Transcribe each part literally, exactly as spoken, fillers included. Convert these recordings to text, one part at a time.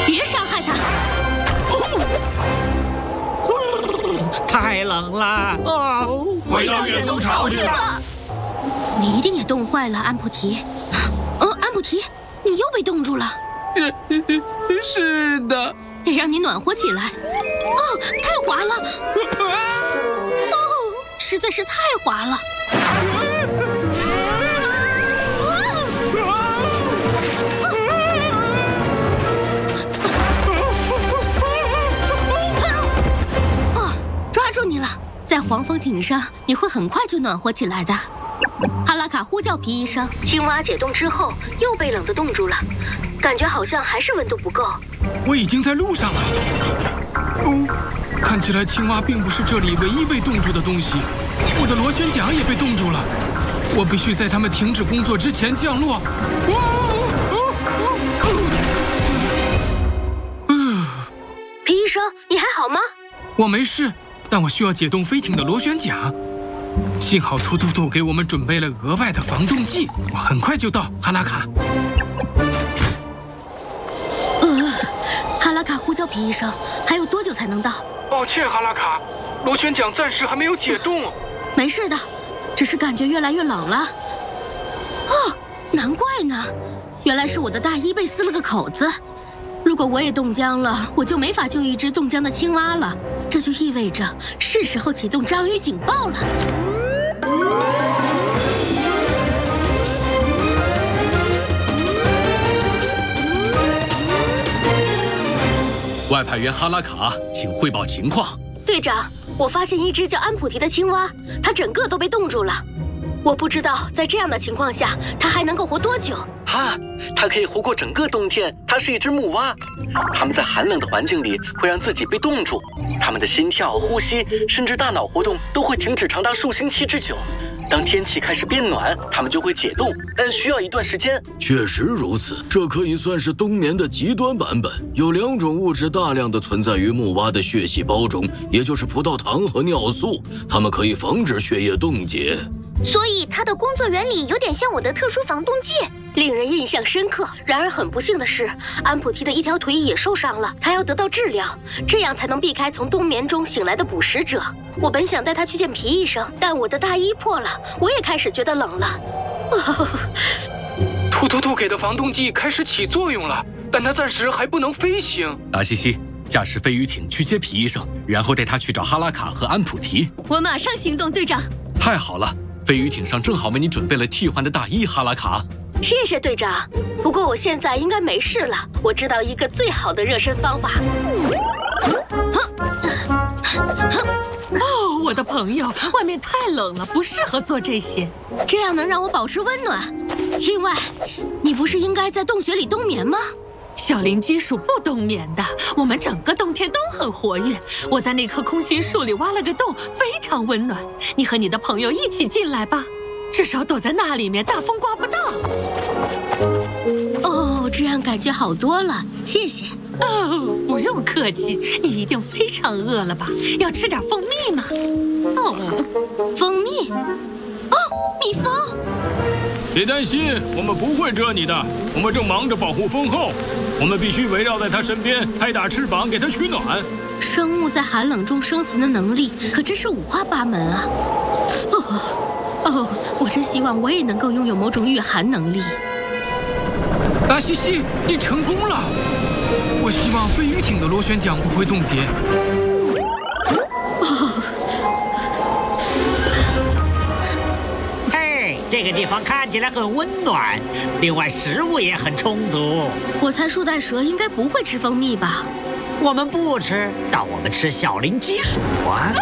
别伤害它。 太冷了啊！ 回到远东巢去吧。 你一定也冻坏了，安普提。哦，安普提，你又被冻住了。 是的， 得让你暖和起来。哦，太滑了。哦，实在是太滑了。抓住你了！在黄蜂艇上，你会很快就暖和起来的。哈拉卡呼叫皮医生。青蛙解冻之后又被冷得冻住了，感觉好像还是温度不够。 我已经在路上了。哦，看起来青蛙并不是这里唯一被冻住的东西，我的螺旋桨也被冻住了。我必须在它们停止工作之前降落。 皮医生，你还好吗？ 我没事，但我需要解冻飞艇的螺旋桨。幸好突突兔给我们准备了额外的防冻剂，我很快就到。哈拉卡， 呃，哈拉卡呼叫皮医生，还有多久才能到？ 抱歉，哈拉卡，螺旋桨暂时还没有解冻。 没事的，只是感觉越来越冷了。哦，难怪呢，原来是我的大衣被撕了个口子。如果我也冻僵了，我就没法救一只冻僵的青蛙了。这就意味着是时候启动章鱼警报了。 外派员哈拉卡，请汇报情况。 队长，我发现一只叫安普提的青蛙，它整个都被冻住了。我不知道在这样的情况下，它还能够活多久。 哈，它可以活过整个冬天。它是一只木蛙，它们在寒冷的环境里会让自己被冻住，它们的心跳、呼吸，甚至大脑活动都会停止长达数星期之久。当天气开始变暖，它们就会解冻，但需要一段时间。 确实如此，这可以算是冬眠的极端版本。有两种物质大量的存在于木蛙的血细胞中，也就是葡萄糖和尿素，它们可以防止血液冻结。 所以它的工作原理有点像我的特殊防冻剂， 令人印象深刻。然而很不幸的是，安普提的一条腿也受伤了，他要得到治疗，这样才能避开从冬眠中醒来的捕食者。我本想带他去见皮医生，但我的大衣破了，我也开始觉得冷了。哦， 突突兔给的防冻剂开始起作用了，但它暂时还不能飞行。 达西西，驾驶飞鱼艇去接皮医生，然后带他去找哈拉卡和安普提。 我马上行动，队长。 太好了。飞鱼艇上正好为你准备了替换的大衣，哈拉卡。 谢谢队长，不过我现在应该没事了。我知道一个最好的热身方法。 哦，我的朋友，外面太冷了，不适合做这些。 这样能让我保持温暖。另外，你不是应该在洞穴里冬眠吗？ 小林基鼠不冬眠的，我们整个冬天都很活跃。我在那棵空心树里挖了个洞，非常温暖。你和你的朋友一起进来吧，至少躲在那里面，大风刮不到。 哦，这样感觉好多了，谢谢。 哦，不用客气，你一定非常饿了吧？要吃点蜂蜜吗？ 哦，蜂蜜？哦，蜜蜂。 别担心，我们不会蛰你的。我们正忙着保护蜂后，我们必须围绕在它身边，拍打翅膀给它取暖。 生物在寒冷中生存的能力可真是五花八门啊！哦，哦，我真希望我也能够拥有某种御寒能力。 达西西，你成功了！我希望飞鱼艇的螺旋桨不会冻结。 哦。 这个地方看起来很温暖，另外食物也很充足。 我猜树袋蛇应该不会吃蜂蜜吧？ 我们不吃，但我们吃小林基鼠啊！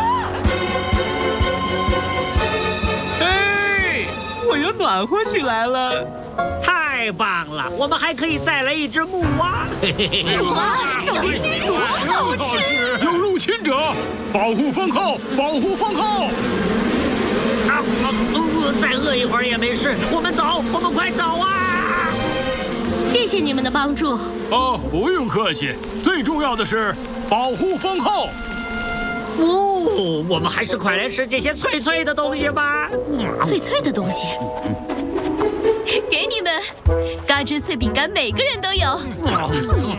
嘿，我又暖和起来了， 太棒了！我们还可以再来一只木蛙。 木蛙，小林基鼠，好吃！ 有入侵者，保护蜂后，保护蜂后！ 啊啊呃！再饿一会儿也没事。我们走，我们快走啊！ 谢谢你们的帮助。 哦，不用客气。最重要的是保护蜂后。 哦，我们还是快来吃这些脆脆的东西吧。 脆脆的东西， 给你们，嘎吱脆饼干，每个人都有。